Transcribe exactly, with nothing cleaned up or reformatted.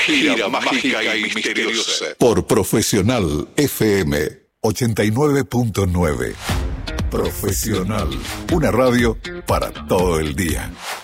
gira mágica y misteriosa. Por Profesional F M ochenta y nueve punto nueve. Profesional, una radio para todo el día.